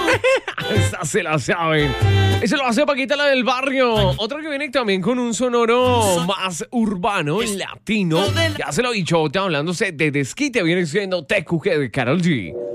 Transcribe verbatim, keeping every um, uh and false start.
Esta se la saben. Ese lo hace Paquita, la del barrio. Otro que viene también con un sonoro más urbano, latino. Ya se lo he dicho, hablándose de desquite, viene siendo T Q G de Karol G.